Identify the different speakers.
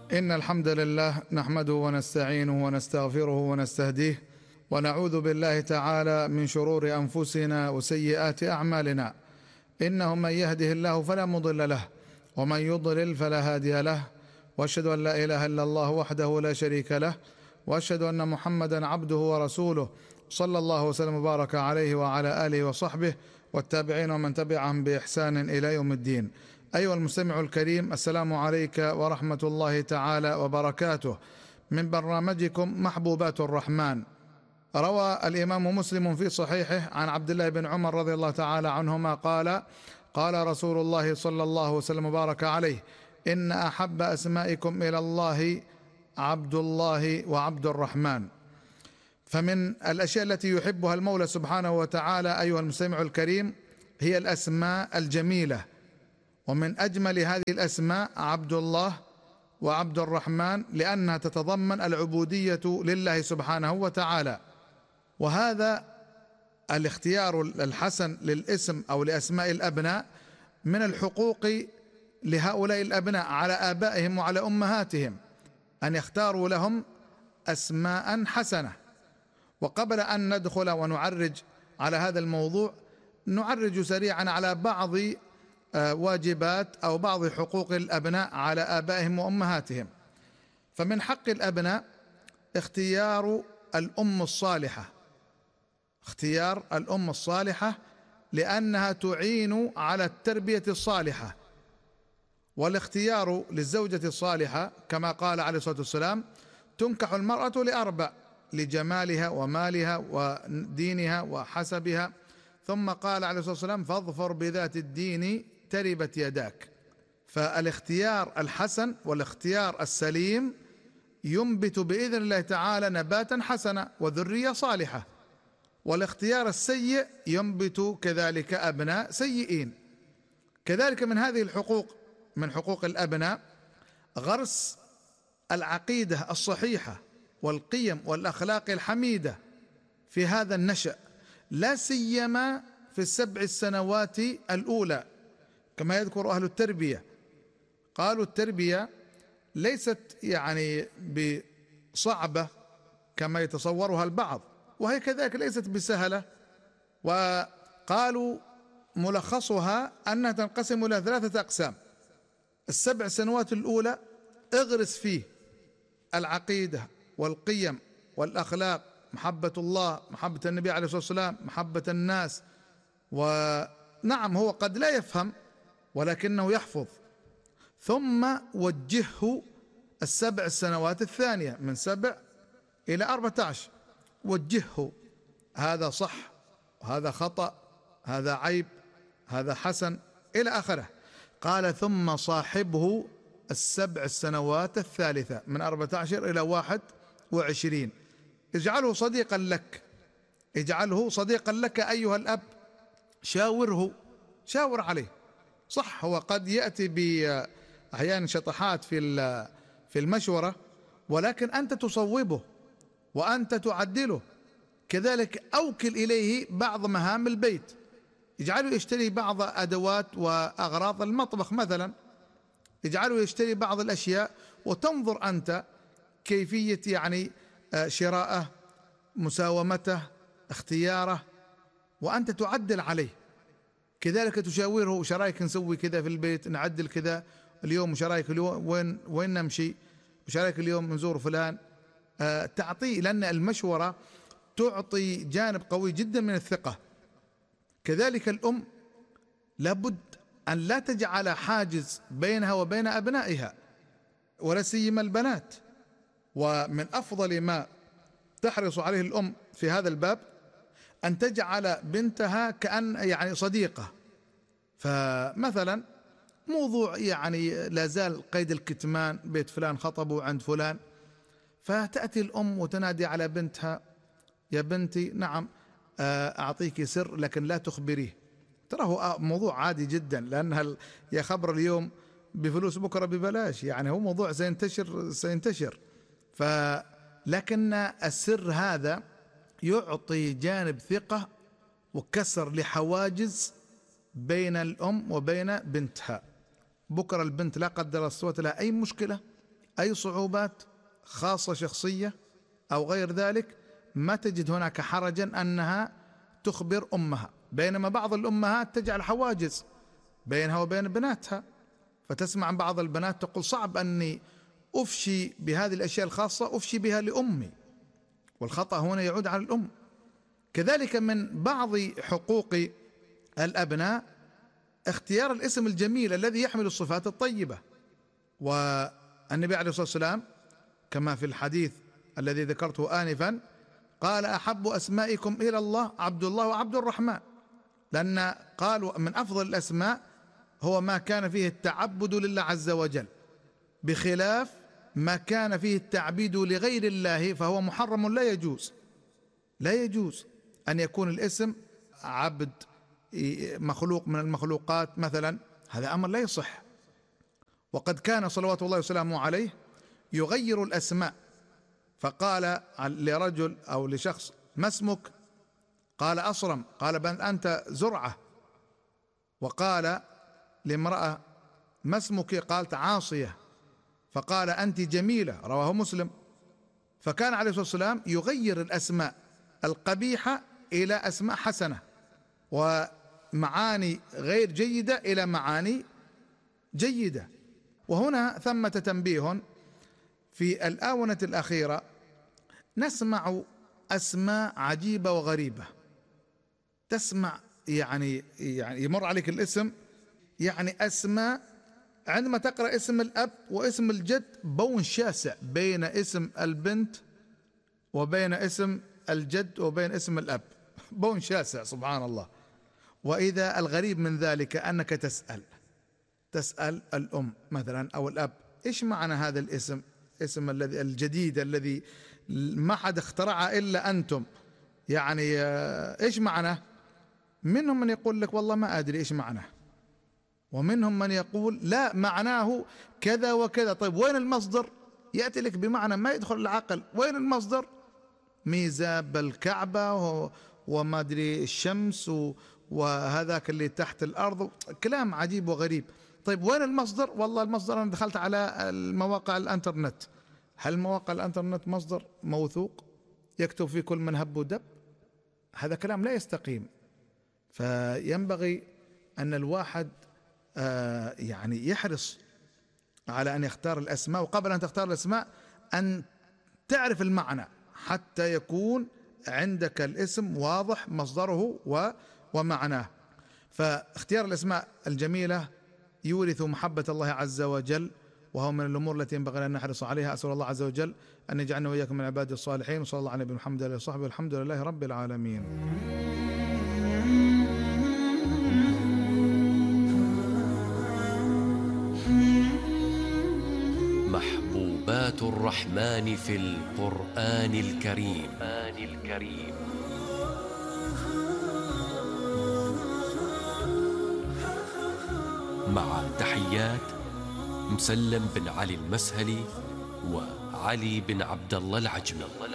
Speaker 1: إن الحمد لله نحمده ونستعينه ونستغفره ونستهديه، ونعوذ بالله تعالى من شرور أنفسنا وسيئات أعمالنا. إنه من يهده الله فلا مضل له، ومن يضلل فلا هادي له، وأشهد أن لا إله إلا الله وحده لا شريك له، وأشهد أن محمدا عبده ورسوله، صلى الله وسلم وبارك عليه وعلى آله وصحبه والتابعين ومن تبعهم بإحسان إلى يوم الدين. أيها المستمع الكريم، السلام عليك ورحمة الله تعالى وبركاته، من برنامجكم محبوبات الرحمن. روى الإمام مسلم في صحيحه عن عبد الله بن عمر رضي الله تعالى عنهما قال: قال رسول الله صلى الله وسلم وبارك عليه: إن أحب أسمائكم إلى الله عبد الله وعبد الرحمن. فمن الأشياء التي يحبها المولى سبحانه وتعالى أيها المستمع الكريم هي الأسماء الجميلة، ومن أجمل هذه الأسماء عبد الله وعبد الرحمن، لأنها تتضمن العبودية لله سبحانه وتعالى. وهذا الاختيار الحسن للاسم أو لأسماء الأبناء من الحقوق لهؤلاء الأبناء على آبائهم وعلى أمهاتهم، أن يختاروا لهم أسماء حسنة. وقبل أن ندخل ونعرج على هذا الموضوع، نعرج سريعا على بعض واجبات أو بعض حقوق الأبناء على آبائهم وأمهاتهم. فمن حق الأبناء اختيار الأم الصالحة، اختيار الأم الصالحة، لأنها تعين على التربية الصالحة. والاختيار للزوجة الصالحة كما قال عليه الصلاة والسلام: تنكح المرأة لأربع: لجمالها ومالها ودينها وحسبها. ثم قال عليه الصلاة والسلام: فاظفر بذات الدين تربت يداك. فالاختيار الحسن والاختيار السليم ينبت بإذن الله تعالى نباتا حسنا وذرية صالحة، والاختيار السيء ينبت كذلك أبناء سيئين. كذلك من هذه الحقوق، من حقوق الأبناء، غرس العقيدة الصحيحة والقيم والأخلاق الحميدة في هذا النشأ، لا سيما في السبع السنوات الأولى. كما يذكر أهل التربية، قالوا التربية ليست يعني بصعبة كما يتصورها البعض، وهي كذلك ليست بسهلة. وقالوا ملخصها أنها تنقسم إلى 3 أقسام. السبع سنوات الأولى اغرس فيه العقيدة والقيم والأخلاق، محبة الله، محبة النبي عليه الصلاة والسلام، محبة الناس. ونعم هو قد لا يفهم ولكنه يحفظ. ثم وجهه السبع السنوات الثانية من 7 إلى 14، وجهه: هذا صح، هذا خطأ، هذا عيب، هذا حسن، إلى آخره. قال: ثم صاحبه السبع السنوات الثالثة من 14 إلى 21. اجعله صديقا لك، اجعله صديقا لك أيها الأب. شاوره، شاور عليه. صح هو قد يأتي بأحيان شطحات في المشورة، ولكن أنت تصوبه وأنت تعدله. كذلك أوكل إليه بعض مهام البيت، اجعله يشتري بعض أدوات وأغراض المطبخ مثلا، اجعله يشتري بعض الأشياء، وتنظر أنت كيفية يعني شراءه، مساومته، اختياره، وأنت تعدل عليه. كذلك تشاوره: وش رايك نسوي كذا في البيت، نعدل كذا اليوم، وش رايك اليوم وين نمشي، وش رايك اليوم نزور فلان. تعطيه، لأن المشورة تعطي جانب قوي جدا من الثقة. كذلك الأم لابد أن لا تجعل حاجز بينها وبين أبنائها، ولا سيما البنات. ومن أفضل ما تحرص عليه الأم في هذا الباب أن تجعل بنتها كأن يعني صديقة. فمثلا موضوع يعني لا زال قيد الكتمان، بيت فلان خطبوا عند فلان، فتأتي الأم وتنادي على بنتها: يا بنتي نعم أعطيك سر لكن لا تخبريه. تراه موضوع عادي جدا، لأنها يا خبر اليوم بفلوس بكرة ببلاش، يعني هو موضوع سينتشر. لكن السر هذا يعطي جانب ثقة وكسر لحواجز بين الأم وبين بنتها. بكرة البنت لا قدر الله صوت لها أي مشكلة، أي صعوبات خاصة شخصية أو غير ذلك، ما تجد هناك حرجا أنها تخبر أمها، بينما بعض الأمهات تجعل حواجز بينها وبين بناتها، فتسمع عن بعض البنات تقول صعب أني أفشي بهذه الأشياء الخاصة أفشي بها لأمي، والخطأ هنا يعود على الأم. كذلك من بعض حقوق الأبناء اختيار الاسم الجميل الذي يحمل الصفات الطيبة، والنبي عليه الصلاة والسلام كما في الحديث الذي ذكرته آنفا قال أحب أسمائكم إلى الله عبد الله وعبد الرحمن، لأن قالوا من أفضل الأسماء هو ما كان فيه التعبد لله عز وجل، بخلاف ما كان فيه التعبيد لغير الله فهو محرم، لا يجوز أن يكون الاسم عبد مخلوق من المخلوقات مثلا، هذا أمر لا يصح. وقد كان صلوات الله وسلامه عليه يغير الأسماء، فقال لرجل أو لشخص ما اسمك؟ قال أصرم، قال بل أنت زرعة. وقال لامرأة ما اسمك؟ قالت عاصية، فقال أنت جميلة، رواه مسلم. فكان عليه الصلاة والسلام يغير الأسماء القبيحة إلى أسماء حسنة، ومعاني غير جيدة إلى معاني جيدة. وهنا ثمة تنبيه، في الآونة الأخيرة نسمع أسماء عجيبة وغريبة، تسمع يعني يمر عليك الاسم، يعني أسماء عندما تقرأ اسم الأب واسم الجد بون شاسع بين اسم البنت وبين اسم الجد وبين اسم الأب، بون شاسع سبحان الله. وإذا الغريب من ذلك أنك تسأل الأم مثلا أو الأب إيش معنى هذا الاسم، اسم الذي الجديد الذي ما حد اخترعه إلا أنتم، يعني إيش معناه؟ منهم من يقول لك والله ما أدري إيش معناه، ومنهم من يقول لا معناه كذا وكذا. طيب وين المصدر؟ يأتي لك بمعنى ما يدخل العقل، وين المصدر؟ ميزاب الكعبة وما أدري الشمس وهذاك اللي تحت الأرض، كلام عجيب وغريب. طيب وين المصدر؟ والله المصدر أنا دخلت على المواقع الانترنت. هل مواقع الانترنت مصدر موثوق يكتب فيه كل من هب ودب؟ هذا كلام لا يستقيم. فينبغي أن الواحد يعني يحرص على أن يختار الأسماء، وقبل أن تختار الأسماء أن تعرف المعنى حتى يكون عندك الاسم واضح مصدره ومعناه. فاختيار الأسماء الجميلة يورث محبة الله عز وجل، وهو من الأمور التي ينبغي أن نحرص عليها. أسأل الله عز وجل أن يجعلنا وإياكم من عباده الصالحين، وصلى الله على نبينا محمد وعلى آله وصحبه، والحمد لله رب العالمين.
Speaker 2: محبوبات الرحمن في القرآن الكريم. مع تحيات مسلم بن علي المسهلي وعلي بن عبد الله العجمي.